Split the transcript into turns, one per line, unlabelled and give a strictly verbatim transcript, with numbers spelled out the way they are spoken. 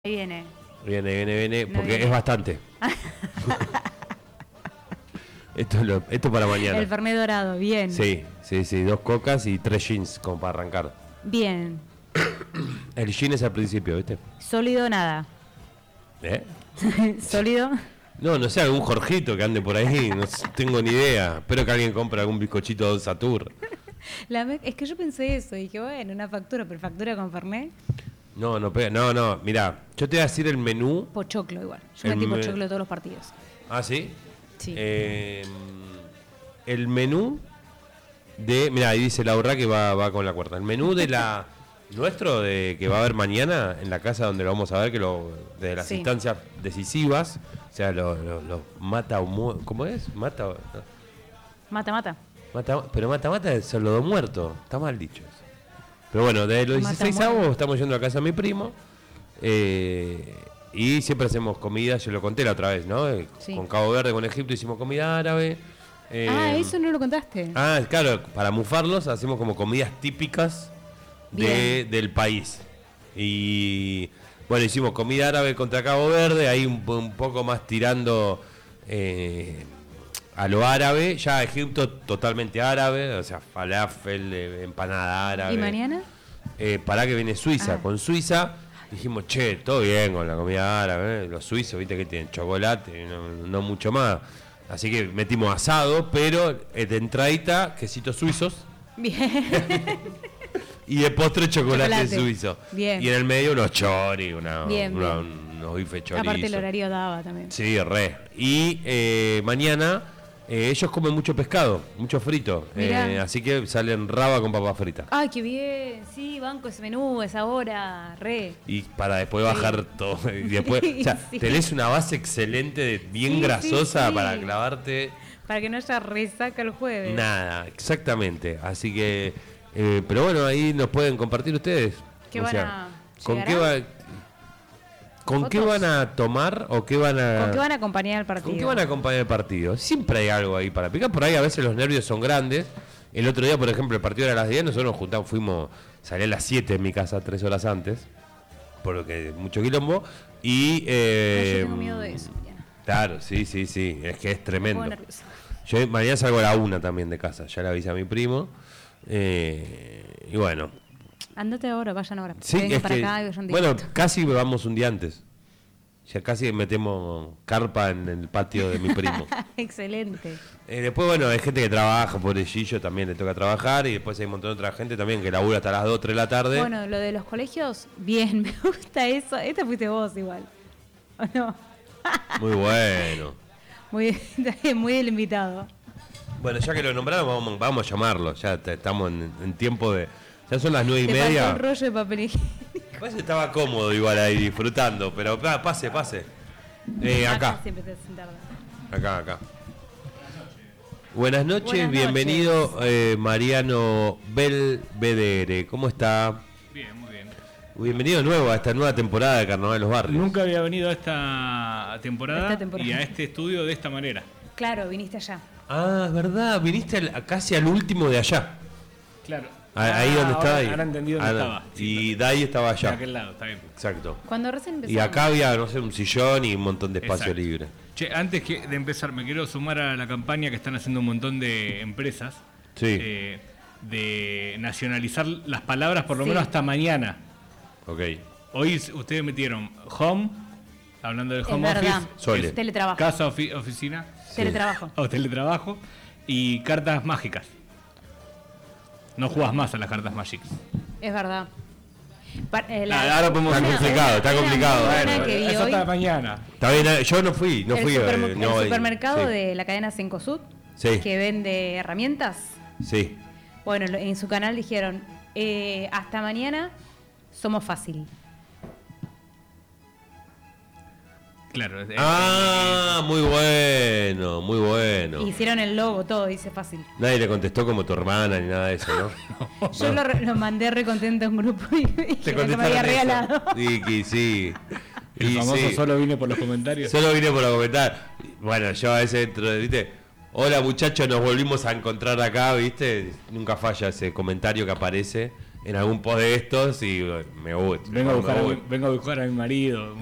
Ahí viene.
Viene, viene, viene,
No
porque
viene.
es bastante. esto, es lo, esto para mañana.
El Fernet dorado, bien.
Sí, sí, sí, dos cocas y tres jeans como para arrancar.
Bien.
El jean es al principio, ¿viste?
Sólido, nada.
¿Eh?
Sólido.
No, no sé, algún Jorgito que ande por ahí, no sé, tengo ni idea. Espero que alguien compre algún bizcochito Don Satur.
La me- es que yo pensé eso, dije, bueno, una factura, pero factura con Fernet.
No, no pega, no, no, mirá, yo te voy a decir el menú.
Pochoclo igual. Yo
El
metí
me-
pochoclo todos los partidos.
Ah, ¿sí?
Sí.
Eh, el menú de, mira, ahí dice Laura que va, va con la cuarta. El menú de la nuestro de que va a haber mañana en la casa donde lo vamos a ver, que lo de las
Sí.
instancias decisivas, o sea, los lo, lo mata o mu- ¿cómo es? Mata, o- no,
Mata, mata.
mata, pero mata mata es solo dos muertos, está mal dicho eso. Pero bueno, de los
Mata
dieciséis
muerto.
avos estamos yendo a casa de mi primo. eh, y siempre hacemos comida, yo lo conté la otra vez, ¿no? Eh,
Sí.
Con Cabo Verde, con Egipto hicimos comida árabe. eh,
ah, eso no lo contaste.
Ah, claro, para mufarlos hacemos como comidas típicas de,
Bien.
del país. Y bueno, hicimos comida árabe contra Cabo Verde, ahí un, un poco más tirando eh, a lo árabe. Ya Egipto totalmente árabe, o sea, falafel, eh, empanada árabe.
¿Y mañana?
Eh, para que viene Suiza.
Ah.
Con Suiza dijimos, che, todo bien con la comida árabe. ¿eh? Los suizos, viste que tienen chocolate, no, no mucho más. Así que metimos asado, pero eh, de entradita, quesitos suizos.
Bien.
Y de postre chocolate,
Chocolate.
suizo.
Bien.
Y en el medio unos chori, una,
Bien,
una-
bien.
unos bifes chorizo.
Aparte el horario daba también.
Sí, re. Y eh, mañana eh, ellos comen mucho pescado, mucho frito.
Mirá.
eh, así que salen raba con papas fritas.
Ay, qué bien. Sí, banco ese menú, esa hora, re.
Y para después
Sí.
bajar todo. Y después, o sea,
Sí.
tenés una base excelente, de- bien
Sí, sí,
grasosa
sí.
para clavarte.
Para que no haya resaca el jueves.
Nada, exactamente. Así que, eh, pero bueno, ahí nos pueden compartir ustedes.
¿Qué
O
van
sea,
a-
¿con qué, va,
llegará?
¿Con qué
¿Fotos?
van a tomar o qué van a...
¿Con qué van a acompañar el partido?
¿Con qué van a acompañar el partido? Siempre hay algo ahí para picar. Por ahí a veces los nervios son grandes. El otro día, por ejemplo, el partido era a las diez. Nosotros nos juntamos, fuimos, salí a las siete en mi casa, tres horas antes. Porque mucho quilombo. Y... Eh,
Ay, yo tengo miedo de eso, Mariana.
Claro, sí, sí, sí. Es que es
Me
tremendo.
pongo nerviosa.
Yo mañana salgo a la una también de casa. Ya le avisé a mi primo. Eh, y bueno.
Andate ahora, vayan ahora.
Sí,
Vengan
es
para
que,
acá y vayan
bueno,
directo.
casi vamos un día antes. Ya casi metemos carpa en el patio de mi primo.
Excelente.
Eh, después, bueno, hay gente que trabaja, pobrecillo, también le toca trabajar. Y después hay un montón de otra gente también que labura hasta las dos, tres de la tarde.
Bueno, lo de los colegios, bien, me gusta eso. Esta fuiste vos igual. ¿O no?
Muy bueno.
Muy, muy del invitado.
Bueno, ya que lo nombraron, vamos, vamos a llamarlo. Ya te- estamos en, en tiempo de... Ya son las nueve y
Te faltó
media.
un rollo de papel higiénico.
Parece que estaba cómodo igual ahí disfrutando, pero ah, pase, pase. Eh, acá,
Siempre te hacen tardar.
acá, acá. Buenas noches,
Buenas
bienvenido eh, Mariano Belvedere. ¿Cómo está?
Bien, muy bien.
Bienvenido nuevo a esta nueva temporada de Carnaval de los Barrios.
Nunca había venido a esta temporada,
Esta temporada.
y a este estudio de esta manera.
Claro, viniste allá.
Ah, es verdad, viniste al- a- casi al último de allá.
Claro.
A- ahí donde estaba.
Ahora,
ahí.
ahora entendí dónde
Ah,
estaba.
Y Dai estaba
De
allá.
aquel lado, está bien.
Exacto.
Cuando recién empezamos.
Y acá había, no sé, un sillón y un montón de espacio
Exacto.
libre.
Che, antes que de empezar, me quiero sumar a la campaña que están haciendo un montón de empresas.
Sí.
eh, de nacionalizar las palabras por lo
Sí.
menos hasta mañana.
Ok.
Hoy s- ustedes metieron home, hablando del
Es
home
verdad.
office,
Sole.
Es teletrabajo.
casa, ofi- oficina,
Teletrabajo.
o teletrabajo, y cartas mágicas. No jugás más a las cartas mágicas.
Es verdad. Pa- eh,
Ah, ahora podemos-
Está
una-
complicado, está
una
complicado.
muy buena
Bueno,
que vi
eso
hoy,
hasta mañana.
Está bien, eh, yo no fui, no
el,
fui.
supermer-
eh,
el
no, eh,
supermercado
sí.
de la cadena Cencosud,
Sí.
que vende herramientas.
Sí.
Bueno, lo- en su canal dijeron, eh, hasta mañana somos fácil.
Claro. eh,
Ah, muy bueno, muy bueno.
Hicieron el logo, todo, dice fácil.
Nadie le contestó como tu hermana ni nada de eso, ¿no?
Yo lo, re- lo mandé recontento a un grupo y
Te
dijeron que me
contestaron
había
eso.
regalado.
Vicky, sí.
El
Y
famoso
sí.
solo vine por los comentarios.
Solo vine por comentar. Bueno, yo a veces entro, ¿viste? Hola muchachos, nos volvimos a encontrar acá, ¿viste? Nunca falla ese comentario que aparece en algún post de estos y me voy.
Vengo a, buscar
me
a
voy.
mi, vengo a buscar a mi marido.